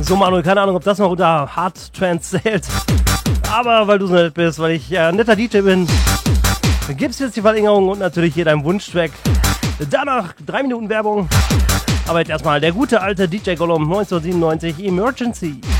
So, Manuel, keine Ahnung, ob das noch unter Hard Trance zählt. Aber weil du so nett bist, weil ich ein netter DJ bin, gibt's jetzt die Verlängerung und natürlich hier dein Wunschtrack. Danach 3 Minuten Werbung. Aber jetzt erstmal der gute alte DJ Gollum 1997 Emergency.